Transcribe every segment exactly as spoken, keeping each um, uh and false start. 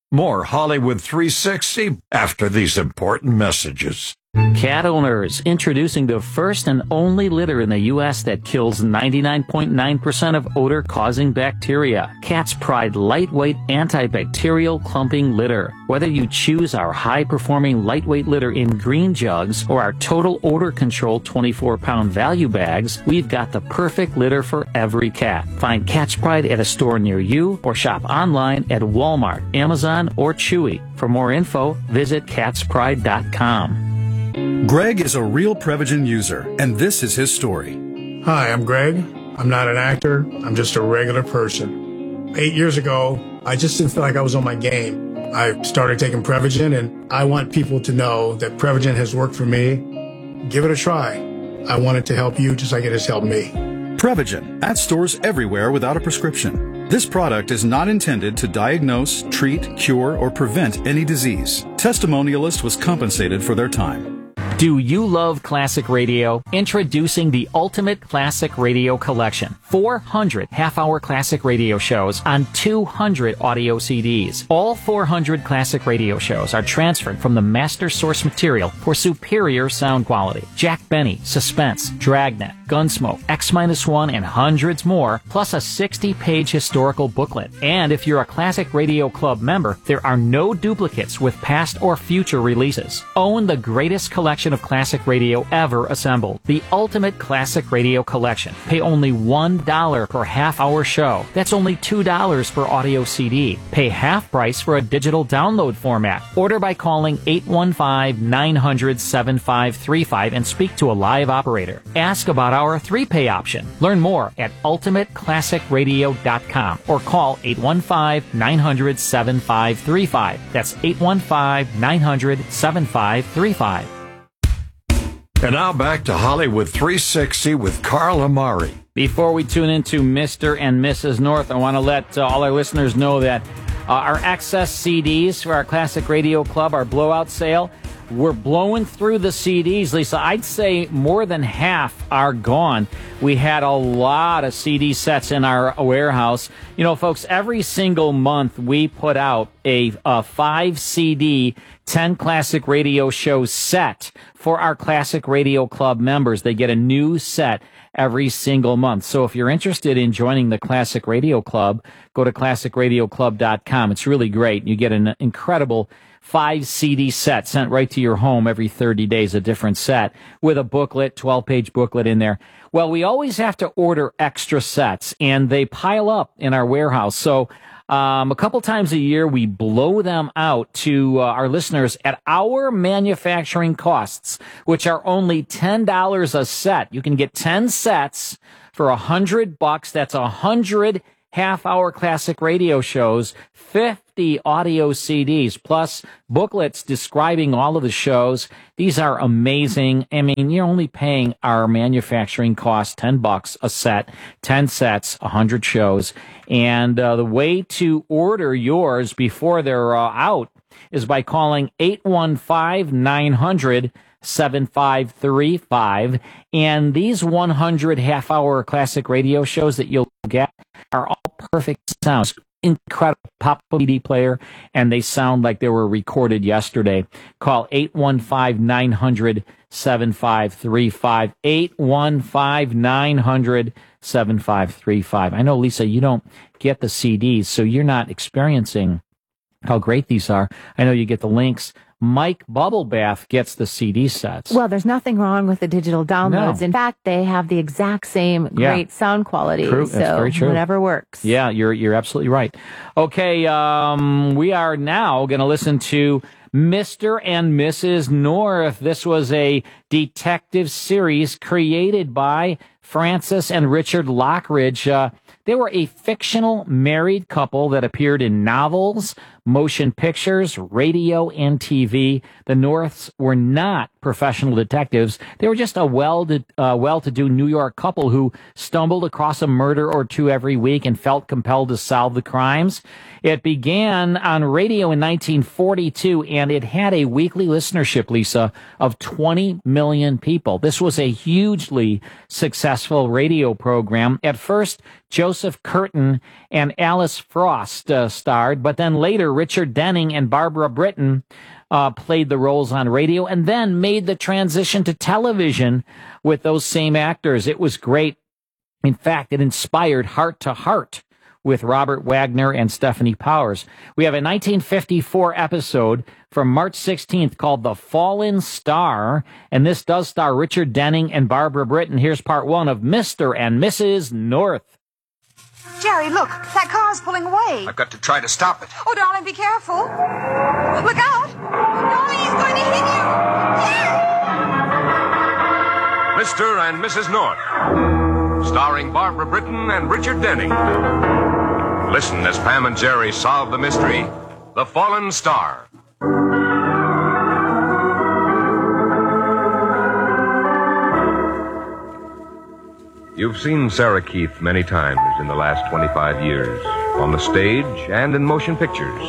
More Hollywood three sixty after these important messages. Cat owners, introducing the first and only litter in the U S that kills ninety-nine point nine percent of odor-causing bacteria. Cat's Pride lightweight antibacterial clumping litter. Whether you choose our high-performing lightweight litter in green jugs or our total odor control twenty-four pound value bags, we've got the perfect litter for every cat. Find Cat's Pride at a store near you or shop online at Walmart, Amazon, or Chewy. For more info, visit cats pride dot com. Greg is a real Prevagen user, and this is his story. Hi, I'm Greg. I'm not an actor. I'm just a regular person. Eight years ago, I just didn't feel like I was on my game. I started taking Prevagen, and I want people to know that Prevagen has worked for me. Give it a try. I want it to help you just like it has helped me. Prevagen, at stores everywhere without a prescription. This product is not intended to diagnose, treat, cure, or prevent any disease. Testimonialist was compensated for their time. Do you love classic radio? Introducing the Ultimate Classic Radio Collection. four hundred half-hour classic radio shows on two hundred audio C Ds. All four hundred classic radio shows are transferred from the master source material for superior sound quality. Jack Benny, Suspense, Dragnet, Gunsmoke, X one, and hundreds more, plus a sixty page historical booklet. And if you're a Classic Radio Club member, there are no duplicates with past or future releases. Own the greatest collection of classic radio ever assembled. The Ultimate Classic Radio Collection. Pay only one dollar per half-hour show. That's only two dollars per audio C D. Pay half price for a digital download format. Order by calling eight one five, nine hundred, seven five three five and speak to a live operator. Ask about our three-pay option. Learn more at ultimate classic radio dot com or call eight one five, nine hundred, seven five three five. That's eight one five, nine hundred, seven five three five. And now back to Hollywood three sixty with Carl Amari. Before we tune into Mister and Missus North, I want to let uh, all our listeners know that uh, our excess C Ds for our Classic Radio Club, our blowout sale, we're blowing through the C Ds, Lisa. I'd say more than half are gone. We had a lot of C D sets in our warehouse. You know, folks, every single month we put out a, a five C D, ten classic radio show set for our Classic Radio Club members. They get a new set every single month. So if you're interested in joining the Classic Radio Club, go to classic radio club dot com. It's really great. You get an incredible five C D set sent right to your home every thirty days, a different set with a booklet, twelve page booklet in there. Well, we always have to order extra sets, and they pile up in our warehouse. So um, a couple times a year, we blow them out to uh, our listeners at our manufacturing costs, which are only ten dollars a set. You can get ten sets for one hundred bucks. That's one hundred half-hour classic radio shows, fifty audio C Ds, plus booklets describing all of the shows. These are amazing. I mean, you're only paying our manufacturing cost, ten bucks a set, ten sets, one hundred shows. And uh, the way to order yours before they're uh, out is by calling eight one five, nine hundred, seven five three five. And these one hundred half-hour classic radio shows that you'll get are all perfect sounds. Incredible pop C D player, and they sound like they were recorded yesterday. Call eight one five, nine hundred, seven five three five. eight one five, nine hundred, seven five three five. I know, Lisa, you don't get the C Ds, so you're not experiencing how great these are. I know you get the links. Mike Bubblebath gets the C D sets. Well, there's nothing wrong with the digital downloads. No. In fact, they have the exact same Yeah. great sound quality. True. So That's very true. whatever works. Yeah, you're you're absolutely right. Okay, um, we are now going to listen to Mister and Missus North. This was a detective series created by Francis and Richard Lockridge. Uh, they were a fictional married couple that appeared in novels, motion pictures, radio, and T V. The Norths were not professional detectives. They were just a well to, uh, well-to-do New York couple who stumbled across a murder or two every week and felt compelled to solve the crimes. It began on radio in nineteen forty-two, and it had a weekly listenership, Lisa, of twenty million people. This was a hugely successful radio program. At first, Joseph Curtin and Alice Frost uh, starred, but then later Richard Denning and Barbara Britton uh, played the roles on radio and then made the transition to television with those same actors. It was great. In fact, it inspired Heart to Heart with Robert Wagner and Stephanie Powers. We have a nineteen fifty-four episode from March sixteenth called The Fallen Star, and this does star Richard Denning and Barbara Britton. Here's part one of Mister and Missus North. Jerry, look, that car's pulling away. I've got to try to stop it. Oh, darling, be careful. Look out. Darling, he's going to hit you. Jerry! Mister and Missus North, starring Barbara Britton and Richard Denning. Listen as Pam and Jerry solve the mystery, The Fallen Star. You've seen Sarah Keith many times in the last twenty-five years, on the stage and in motion pictures.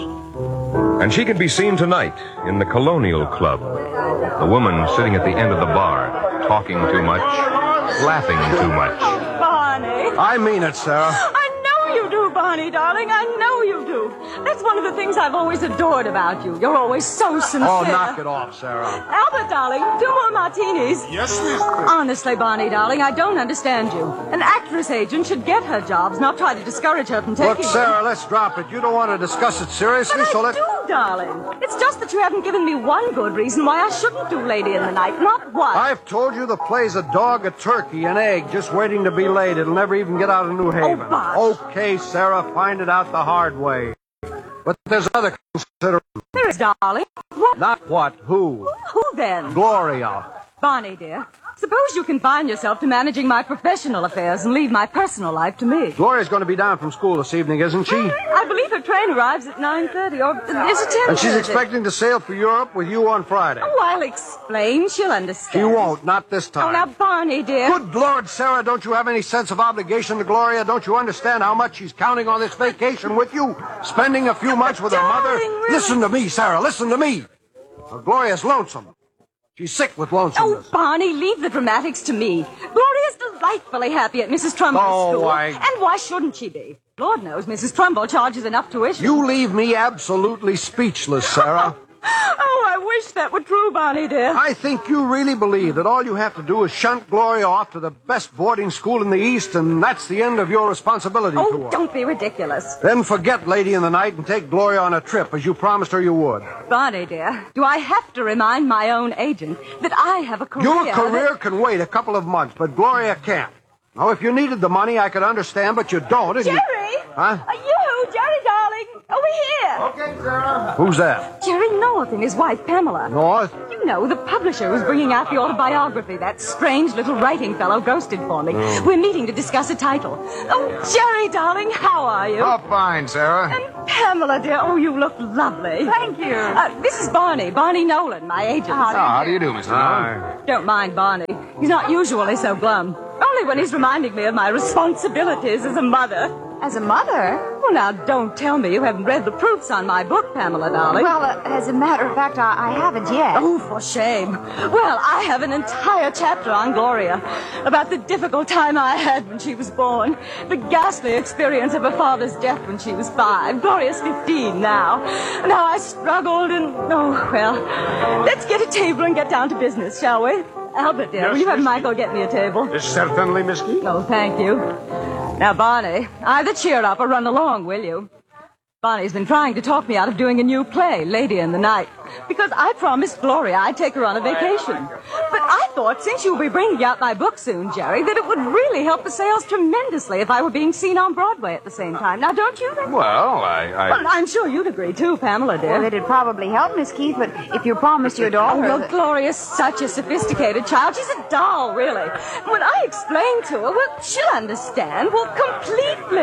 And she can be seen tonight in the Colonial Club. The woman sitting at the end of the bar, talking too much, laughing too much. Barney. I mean it, Sarah. I know you do, Barney, darling. I know you do. That's one of the things I've always adored about you. You're always so sincere. Oh, knock it off, Sarah. Albert, darling, two more martinis. Yes, mister. Honestly, Barney, darling, I don't understand you. An actress agent should get her jobs, not try to discourage her from taking Look, Sarah, let's drop it. You don't want to discuss it seriously, But so I let... do, darling. It's just that you haven't given me one good reason why I shouldn't do Lady in the Night. Not one. I've told you the play's a dog, a turkey, an egg, just waiting to be laid. It'll never even get out of New Haven. Oh, bosh. Okay, Sarah, find it out the hard way. But there's other considerations. There is, darling. What? Not what, who? Who then? Gloria. Barney, dear, suppose you confine yourself to managing my professional affairs and leave my personal life to me. Gloria's going to be down from school this evening, isn't she? I believe her train arrives at nine thirty, or is it ten thirty? And she's expecting to sail for Europe with you on Friday. Oh, I'll explain. She'll understand. She won't, not this time. Oh, now, Barney, dear. Good Lord, Sarah, don't you have any sense of obligation to Gloria? Don't you understand how much she's counting on this vacation with you? Spending a few months with her mother? Darling, really? Listen to me, Sarah, listen to me. Well, Gloria's lonesome. She's sick with Oh, lonesomeness. Barney, leave the dramatics to me. Gloria's delightfully happy at Missus Trumbull's Oh, school. I- And why shouldn't she be? Lord knows Missus Trumbull charges enough tuition. You leave me absolutely speechless, Sarah. Oh, I wish that were true, Barney, dear. I think you really believe that all you have to do is shunt Gloria off to the best boarding school in the East, and that's the end of your responsibility to Oh, her. don't be ridiculous. Then forget Lady in the Night and take Gloria on a trip, as you promised her you would. Barney, dear, do I have to remind my own agent that I have a career? Your career that- can wait a couple of months, but Gloria can't. Now, if you needed the money, I could understand, but you don't. And Jerry! You... Huh? Are you, Jerry, darling? Over here. Okay, Sarah. Who's that? Jerry North and his wife, Pamela. North? You know, the publisher who's bringing out the autobiography that strange little writing fellow ghosted for me. Oh. We're meeting to discuss a title. Oh, Jerry, darling, how are you? Oh, fine, Sarah. And Pamela, dear, oh, you look lovely. Thank you. Uh, this is Barney, Barney Nolan, my agent. How do you do, Mister Nolan? Don't mind Barney. He's not usually so glum. Only when he's reminding me of my responsibilities as a mother. As a mother? Well, now, don't tell me you haven't read the proofs on my book, Pamela, darling. Well, uh, as a matter of fact, I, I haven't yet. Oh, for shame. Well, I have an entire chapter on Gloria, about the difficult time I had when she was born, the ghastly experience of her father's death when she was five. Gloria's fifteen now. And how I struggled and, oh, well, let's get a table and get down to business, shall we? Albert, dear, Yes, will you have Miss Michael get me a table? Certainly, Miss Keith. Oh, thank you. Now, Barney, either cheer up or run along, will you? Barney's been trying to talk me out of doing a new play, Lady in the Night, because I promised Gloria I'd take her on a vacation. But I thought, since you'll be bringing out my book soon, Jerry, that it would really help the sales tremendously if I were being seen on Broadway at the same time. Now, don't you think? Well, I... I... Well, I'm sure you'd agree, too, Pamela, dear. Well, it'd probably help, Miss Keith, but if you promised your daughter... Oh, well, that- Gloria's such a sophisticated child. She's a doll, really. When I explain to her, well, she'll understand. Well, completely.